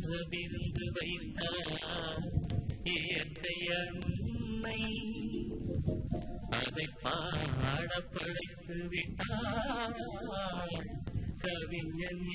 விருந்து வைத்தார் இயற்கை அன்னை, அதை பாட படைத்து விட்டார் கவிஞன்